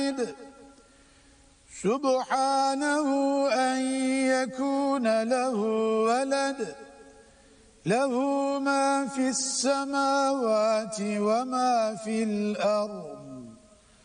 واحد سبحانه أن يكون له ولد له ما في السماوات وما في الأرض